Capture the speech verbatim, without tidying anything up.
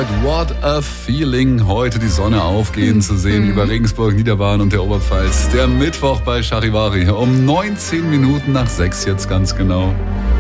Floyd, What a Feeling. Heute die Sonne aufgehen zu sehen über Regensburg, Niederbayern und der Oberpfalz. Der Mittwoch bei Charivari um neunzehn Minuten nach sechs jetzt ganz genau.